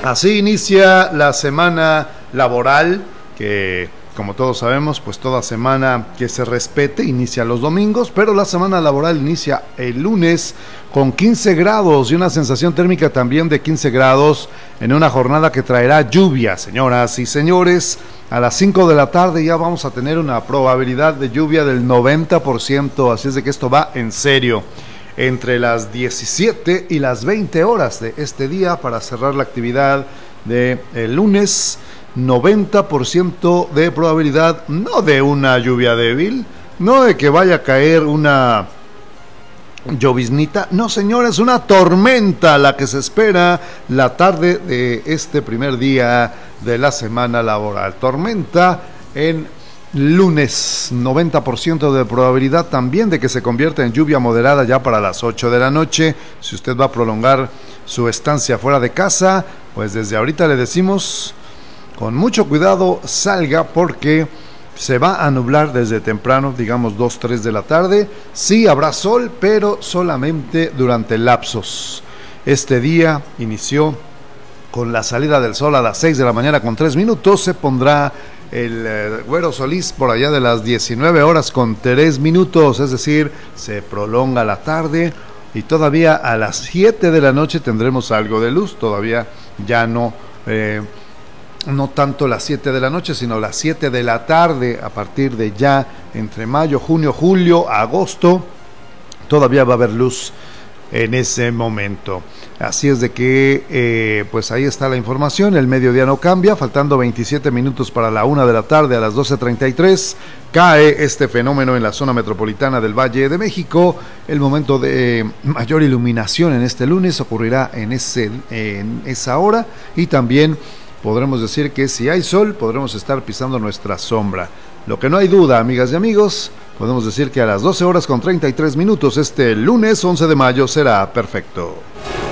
Así inicia la semana laboral, que como todos sabemos, pues toda semana que se respete inicia los domingos, pero la semana laboral inicia el lunes con 15 grados y una sensación térmica también de 15 grados en una jornada que traerá lluvia, señoras y señores. A las 5 de la tarde ya vamos a tener una probabilidad de lluvia del 90%, así es de que esto va en serio. Entre las 17 y las 20 horas de este día para cerrar la actividad del lunes, 90% de probabilidad, no de una lluvia débil, no de que vaya a caer una lloviznita, no señores, una tormenta la que se espera la tarde de este primer día de la semana laboral. Tormenta en lunes, 90% de probabilidad también de que se convierta en lluvia moderada ya para las 8 de la noche. Si usted va a prolongar su estancia fuera de casa, pues desde ahorita le decimos, con mucho cuidado salga porque se va a nublar desde temprano, digamos 2, 3 de la tarde. Sí habrá sol, pero solamente durante lapsos. Este día inició con la salida del sol a las 6 de la mañana con 3 minutos. Se pondrá el Güero Solís por allá de las 19 horas con 3 minutos, es decir, se prolonga la tarde y todavía a las 7 de la noche tendremos algo de luz. Todavía ya no tanto las 7 de la noche, sino las 7 de la tarde. A partir de ya, entre mayo, junio, julio, agosto, todavía va a haber luz en ese momento. Así es de que, pues ahí está la información. El mediodía no cambia, faltando 27 minutos para la 1 de la tarde, a las 12:33, cae este fenómeno en la zona metropolitana del Valle de México. El momento de mayor iluminación en este lunes ocurrirá en esa hora, y también podremos decir que si hay sol, podremos estar pisando nuestra sombra. Lo que no hay duda, amigas y amigos, podemos decir que a las 12 horas con 33 minutos este lunes 11 de mayo será perfecto.